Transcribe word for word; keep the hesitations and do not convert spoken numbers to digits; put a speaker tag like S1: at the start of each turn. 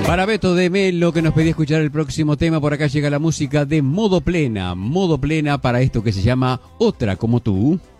S1: Para Beto de Melo, que nos pedía escuchar el próximo tema, por acá llega la música de Modo Plena. Modo Plena para esto que se llama Otra como tú.